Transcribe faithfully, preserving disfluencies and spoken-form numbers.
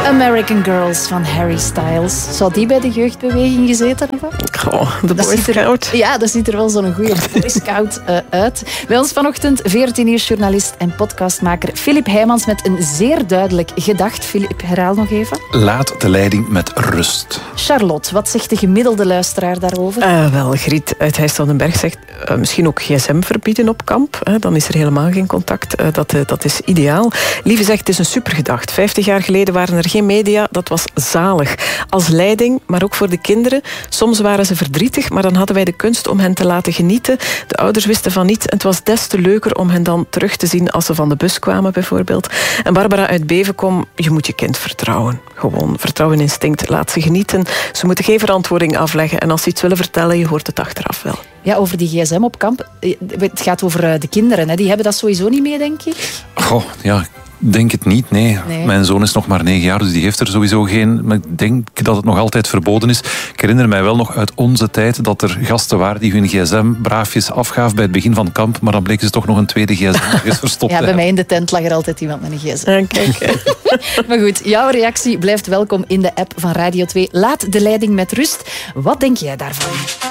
American Girls van Harry Styles. Zou die bij de jeugdbeweging gezeten hebben? Oh, de Boy Scout. Er, ja, dat ziet er wel zo'n goede Boy Scout uh, uit. Bij ons vanochtend veertien nieuwsjournalist en podcastmaker Filip Heijmans met een zeer duidelijk gedacht. Filip, herhaal nog even. Laat de leiding met rust. Charlotte, wat zegt de gemiddelde luisteraar daarover? Uh, wel, Griet uit Heijstoudenberg zegt uh, misschien ook gsm verbieden op kamp. Uh, dan is er helemaal geen contact. Uh, dat, uh, dat is ideaal. Lieve zegt, het is een supergedacht. Vijftig jaar geleden waren er geen media. Dat was zalig. Als leiding, maar ook voor de kinderen. Soms waren ze verdrietig, maar dan hadden wij de kunst om hen te laten genieten. De ouders wisten van niets en het was des te leuker om hen dan terug te zien als ze van de bus kwamen, bijvoorbeeld. En Barbara uit Bevenkom, je moet je kind vertrouwen. Gewoon, vertrouwen instinct, laat ze genieten. Ze moeten geen verantwoording afleggen en als ze iets willen vertellen, je hoort het achteraf wel. Ja, over die gsm op kamp. Het gaat over de kinderen, hè. Die hebben dat sowieso niet mee, denk ik. Goh, ja... Denk het niet, nee. nee. Mijn zoon is nog maar negen jaar, dus die heeft er sowieso geen. Maar ik denk dat het nog altijd verboden is. Ik herinner mij wel nog uit onze tijd dat er gasten waren die hun gsm braafjes afgaven bij het begin van kamp, maar dan bleken ze toch nog een tweede gsm verstopt. Ja, bij mij in de tent lag er altijd iemand met een gsm. Ja, kijk. Maar goed, jouw reactie blijft welkom in de app van Radio twee. Laat de leiding met rust. Wat denk jij daarvan?